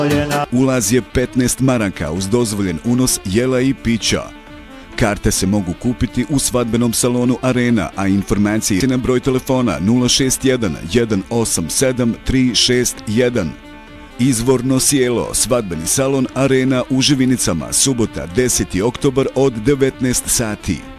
Ulaz je 15 maraka uz dozvoljen unos jela i pića. Karte se mogu kupiti u svadbenom salonu Arena, a informacije na broj telefona 061 187 361. Izvorno sjelo, svadbeni salon Arena u Živinicama, subota 10. oktobar od 19 sati.